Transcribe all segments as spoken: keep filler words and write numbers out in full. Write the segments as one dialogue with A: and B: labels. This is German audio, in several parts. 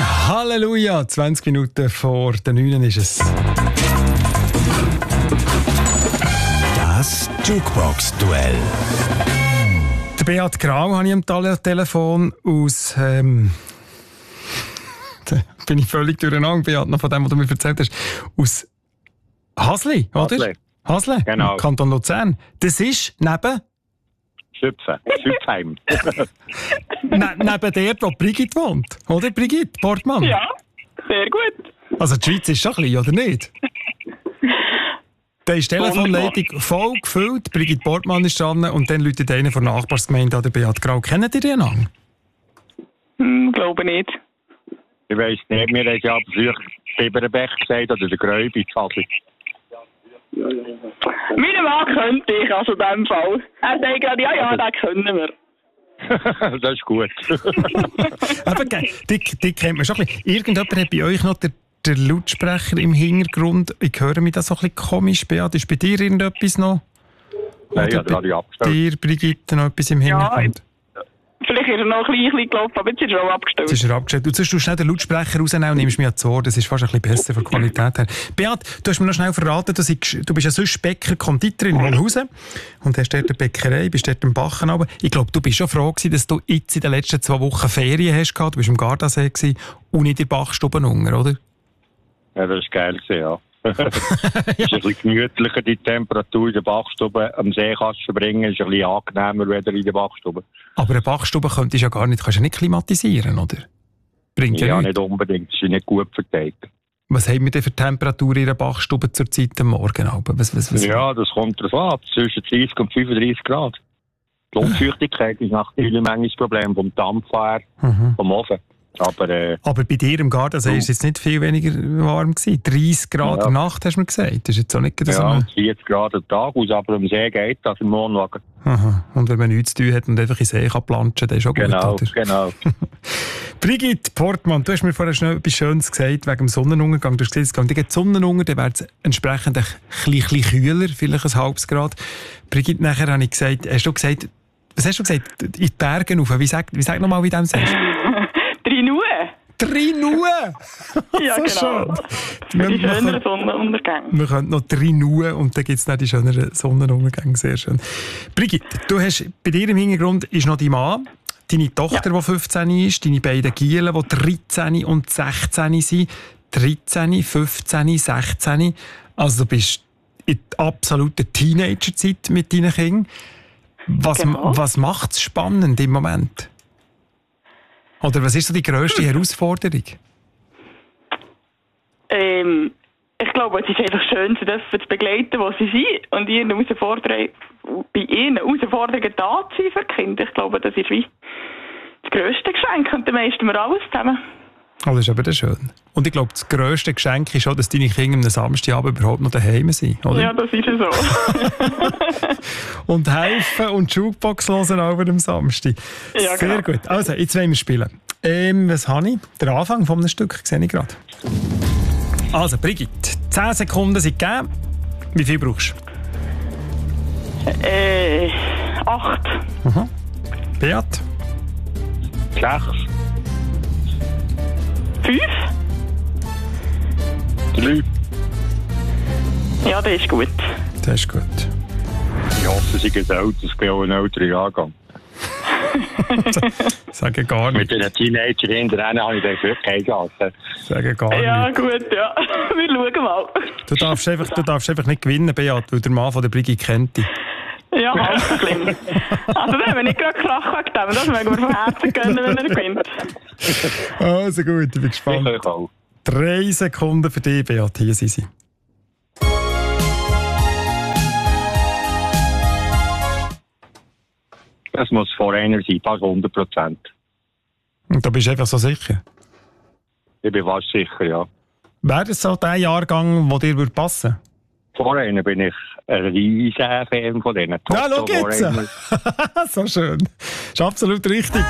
A: Halleluja! zwanzig Minuten vor der neun ist es.
B: Das Jukebox-Duell.
A: Der Beat Grau habe ich am Tele- Telefon aus... Ähm, da bin ich völlig durcheinander, Beat, noch von dem, was du mir erzählt hast. Aus Hasli, oder?
C: Hasli.
A: Hasli,
C: Genau.
A: Kanton Luzern. Das ist neben...
C: Schüpfen, Schüpfheim.
A: ne, neben der, wo Brigitte wohnt. Oder, Brigitte Portmann?
D: Ja, sehr gut.
A: Also die Schweiz ist schon klein, oder nicht? Da ist die Telefonleitung voll gefüllt, Brigitte Portmann ist dran und dann läutet einer von der Nachbarsgemeinde an der Beat Grau. Kennt ihr den Namen?
D: Hm, glaube nicht.
C: Ich weiss nicht, mir hat ja früher Biberenbech gesagt oder der Gräubi.
D: Meine Mann könnte ich, also in diesem Fall. Er sagt gerade, ja, ja, den können wir.
C: Das ist gut.
A: Aber die, die kennt man schon ein bisschen. Irgendjemand hat bei euch noch den, den Lautsprecher im Hintergrund. Ich höre mich das so ein bisschen komisch. Beat, ist bei dir irgendetwas noch?
C: Nein,
A: Oder
C: ja, da habe ich abgestellt.
A: bei dir, Brigitte, noch etwas im Hintergrund?
D: Vielleicht ist er noch ein bisschen gelaufen, aber jetzt ist er auch abgestellt.
A: Jetzt ist er abgestellt. Und sonst tust du schnell den Lautsprecher rausnehmen und nimmst mich ans Ohr. Das ist fast ein bisschen besser von der Qualität her. Beat, du hast mir noch schnell verraten, dass ich, du bist ja sonst Bäcker, Konditorin in Wolhausen und hast dort eine Bäckerei, bist dort im Bachen runter. Ich glaube, du bist schon froh gewesen, dass du jetzt in den letzten zwei Wochen Ferien hast gehabt. Du bist im Gardasee gewesen und in der Bachstube unten, oder?
C: Ja, das war geil, ja. Es ist ein bisschen gemütlicher, die Temperatur in der Bachstube am See kannst du verbringen. Es ist ein bisschen angenehmer wieder in der Bachstube.
A: Aber eine Bachstube könntest du ja gar nicht, kannst du ja nicht klimatisieren, oder? Bringt ja,
C: Ja,
A: nichts.
C: nicht unbedingt. Es ist nicht gut verteilt.
A: Was haben wir denn für Temperatur in einer Bachstube zur Zeit am Morgen? Was, was, was?
C: Ja, das kommt darauf an. Zwischen dreißig und fünfunddreißig Grad. Die Luftfeuchtigkeit ist natürlich manchmal das Problem vom Dampf her,
A: Mhm.
C: vom Ofen. Aber, äh,
A: Aber bei dir im Gardasee war es jetzt nicht viel weniger warm gewesen. dreißig Grad
C: Ja.
A: in der Nacht, hast du mir gesagt. Das ist jetzt auch nicht so
C: ja,
A: eine...
C: vierzig Grad am Tag aus, aber am See geht das im Wohnwagen.
A: Aha. Und wenn man nichts zu tun hat und einfach in den See kann planschen, dann ist auch
C: Genau,
A: gut, oder?
C: genau.
A: Brigitte Portmann, du hast mir vorher schnell etwas Schönes gesagt wegen dem Sonnenuntergang. Du hast gesagt, es geht Sonnenuntergang, dann wäre es entsprechend ein bisschen kühler, vielleicht ein halbes Grad. Brigitte, nachher habe ich gesagt, hast du gesagt, was hast du gesagt? In die Berge rauf. Wie sag, wie sag nochmal, wie du das sagst?
D: Drei Nuhe.
A: Drei Nuhe!
D: Ja,
A: So
D: genau.
A: schön.
D: Für die
A: Wir- wir
D: schöneren
A: können-
D: Sonnenuntergänge.
A: Wir können noch drei Nuhe und dann gibt es noch die schöneren Sonnenuntergänge. Sehr schön. Brigitte, du hast, bei dir im Hintergrund ist noch dein Mann, deine Tochter, die fünfzehn ist, deine beiden Gielen, die dreizehn und sechzehn sind. dreizehn, fünfzehn, sechzehn. Also du bist in der absoluten Teenagerzeit mit deinen Kindern. Was,
D: Genau.
A: was macht es spannend im Moment? Oder was ist so die grösste Herausforderung?
D: Ähm, ich glaube, es ist einfach schön, sie dürfen zu begleiten, wo sie sind und ihren Herausforderungen, bei ihren Herausforderungen da zu sein für die Kinder. Ich glaube, das ist wie das grösste Geschenk und dann meistern wir alles zusammen.
A: Oh, das ist aber dann schön. Und ich glaube, das grösste Geschenk ist auch, dass deine Kinder am Samstagabend überhaupt noch daheim sind, oder?
D: Ja, das ist ja so.
A: Und helfen und die Jukebox hören auch am Samstag.
D: Ja,
A: Sehr
D: genau.
A: gut. Also, jetzt wollen wir spielen. Ähm, was habe ich? Der Anfang von einem Stück sehe ich gerade. Also, Brigitte, zehn Sekunden sind gegeben. Wie viel brauchst du?
D: äh, acht.
A: Mhm. Beat?
C: Sechs,
D: Fünf?
C: drei.
D: Ja, das ist gut.
A: Das ist gut.
C: Ich hoffe, sie geht alt. Ich bin auch ein älterer Jahrgang.
A: Sage gar
C: Mit
A: nicht.
C: den Teenager hinterher habe ich dann wirklich keine Chance.
A: Sage gar
D: Ja,
A: nicht.
D: gut, ja. Wir schauen mal.
A: Du darfst, einfach, du darfst einfach nicht gewinnen, Beat, weil der Mann von der Brigitte kennt dich.
D: Ja, halb so schlimm. Also, wenn wir nicht gerade Krach wegen dem, das mögen wir vom Herzen gönnen, wenn er gewinnt.
A: Also gut, ich bin
C: Ich
A: gespannt.
C: euch auch.
A: Drei Sekunden für dich, Beat. Hier sind sie.
C: Das muss vor einer sein, fast hundert Prozent.
A: Und da bist du einfach so sicher.
C: Ich bin fast sicher, ja.
A: Wäre das so der Jahrgang, der dir passen würde?
C: Vor einer bin ich ein riesen Fan von denen.
A: Ja, schau
C: Toto,
A: jetzt!
C: Foreigner.
A: So schön. Ist absolut richtig.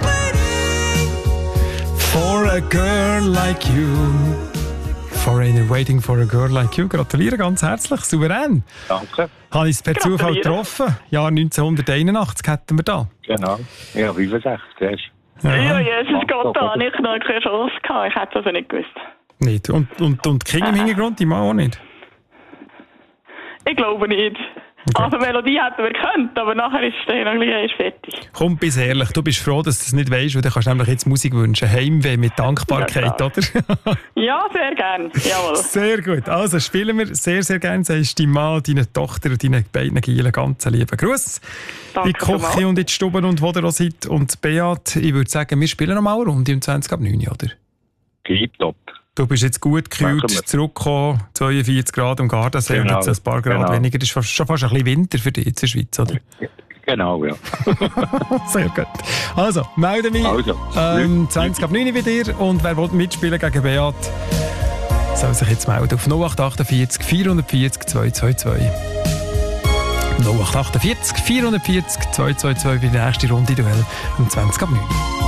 A: For a girl like you. Foreigner waiting for a girl like you. Gratuliere ganz herzlich, souverän.
C: Danke.
A: Habe ich es per Zufall
D: Gratuliere.
A: getroffen. Jahr neunzehnhunderteinundachtzig hätten wir da.
C: Genau. Ja, fünfundsechzig. Weißt du.
D: Ja, Jesus Gott, da habe ich noch keine Chance gehabt. Ich hätte es also nicht gewusst.
A: Nicht. Und, und, und King im Hintergrund, die Mann auch nicht?
D: Ich glaube nicht. Okay. Also Melodie hätten wir gekannt, aber nachher ist es dann noch erst fertig.
A: Komm, bist ehrlich, du bist froh, dass du es nicht weißt, weil dann kannst du nämlich jetzt Musik wünschen. Heimweh mit Dankbarkeit,
D: ja,
A: oder?
D: Ja, sehr gerne. Jawohl.
A: Sehr gut. Also spielen wir sehr, sehr gerne. Sagst deinem Mann, deiner Tochter und deinen beiden Gielen ganz lieben Gruß.
D: Danke
A: in die Küche und in die Stube und wo ihr auch seid. Und Beat, ich würde sagen, wir spielen noch mal eine Runde um zwanzig ab neun, oder?
C: Tipptopp.
A: Du bist jetzt gut gekühlt zurückgekommen, zweiundvierzig Grad am Gardasee genau. Und jetzt ein paar Grad genau. weniger. Das ist schon fast ein bisschen Winter für dich in der Schweiz, oder?
C: Genau, ja.
A: Sehr gut. Also, melde mich also, ähm, zwanzig ab neun bei dir und wer will mitspielen gegen Beat, soll sich jetzt melden auf null acht achtundvierzig vierhundertvierzig zweihundertzweiundzwanzig. null acht achtundvierzig vierhundertvierzig zweihundertzweiundzwanzig für die nächste Runde Duell um zwanzig ab neun.